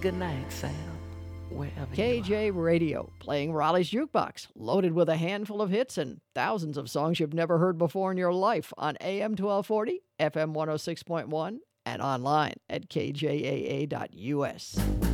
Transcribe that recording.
Good night, Sam. Wherever you KJ Radio, playing Raleigh's Jukebox, loaded with a handful of hits and thousands of songs you've never heard before in your life on AM 1240, FM 106.1, and online at kjaa.us.